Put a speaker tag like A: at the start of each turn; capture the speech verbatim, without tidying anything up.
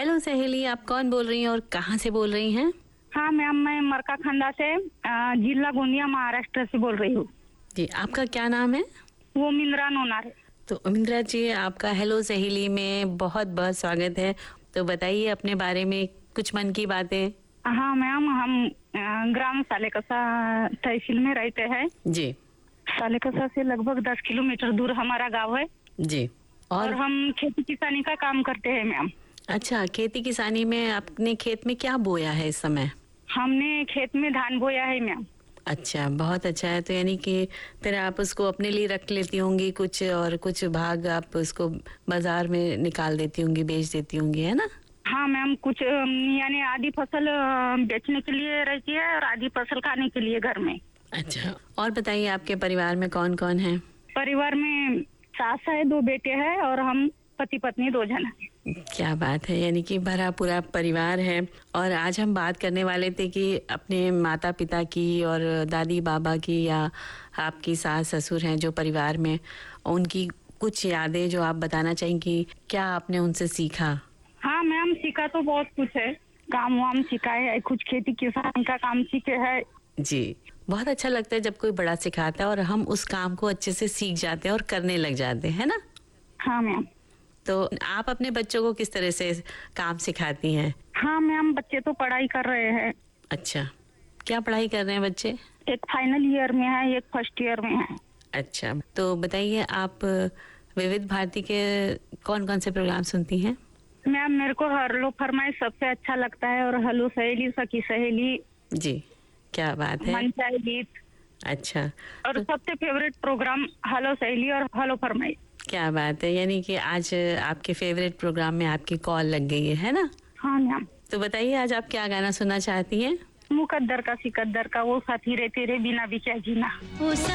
A: Hello सहेली, आप कौन बोल रही हैं और कहाँ से बोल रही हैं?
B: हाँ मैम, मैं मरका खंडा से अ, जिला गोंदिया महाराष्ट्र से बोल रही हूँ।
A: जी, आपका क्या नाम है?
B: वो मिंद्रा नोनार है।
A: तो मिंद्रा जी, आपका हेलो सहेली में बहुत बहुत स्वागत है। तो बताइए अपने बारे में कुछ मन की बातें।
B: हाँ मैम, हम अ, ग्राम सालेकसा तहसील में रहते हैं।
A: जी
B: सालेकसा से लगभग दस किलोमीटर दूर हमारा गांव है।
A: जी। और,
B: और हम खेती किसानी का काम करते हैं मैम।
A: अच्छा, खेती किसानी में आपने खेत में क्या बोया है इस समय?
B: हमने खेत में धान बोया है मैम।
A: अच्छा, बहुत अच्छा है। तो यानी कि फिर आप उसको अपने लिए रख लेती होंगी कुछ, और कुछ भाग आप उसको बाजार में निकाल देती होंगी, बेच देती होंगी, है ना?
B: हाँ मैम, कुछ अम, यानी आधी फसल अ, बेचने के लिए रहती है और आधी फसल खाने के लिए घर में।
A: अच्छा, और बताइए आपके परिवार में कौन कौन है?
B: परिवार में सास है, दो बेटे हैं और हम पति पत्नी दो जन हैं।
A: क्या बात है, यानी कि भरा पूरा परिवार है। और आज हम बात करने वाले थे कि अपने माता पिता की और दादी बाबा की, या आपकी सास ससुर हैं जो परिवार में, उनकी कुछ यादें जो आप बताना चाहेंगी, क्या आपने उनसे सीखा?
B: हाँ मैम, सीखा तो बहुत कुछ है। काम वाम सिखाए है, कुछ खेती किसानी का काम सीखे है।
A: जी, बहुत अच्छा लगता है जब कोई बड़ा सिखाता है और हम उस काम को अच्छे से सीख जाते हैं और करने लग जाते हैं, है ना?
B: हाँ मैम।
A: तो आप अपने बच्चों को किस तरह से काम सिखाती हैं?
B: हाँ मैम, बच्चे तो पढ़ाई कर रहे हैं।
A: अच्छा, क्या पढ़ाई कर रहे हैं बच्चे?
B: एक फाइनल ईयर में है, एक फर्स्ट ईयर में है।
A: अच्छा, तो बताइए आप विविध भारती के कौन कौन से प्रोग्राम सुनती हैं?
B: मैम, मेरे को हलो फरमाइश सबसे अच्छा लगता है, और हलो सहेली सखी सहेली।
A: जी, क्या बात है।
B: मनचाहे गीत।
A: अच्छा,
B: और
A: तो
B: सबसे फेवरेट प्रोग्राम हलो सहेली और हलो फरमाइश।
A: क्या बात है, यानी कि आज आपके फेवरेट प्रोग्राम में आपकी कॉल लग गई है है ना?
B: हाँ मैम।
A: तो बताइए आज आप क्या गाना सुनना चाहती हैं?
B: मुकद्दर का सिकद्दर का वो साथी रे तेरे बिना भी क्या जीना।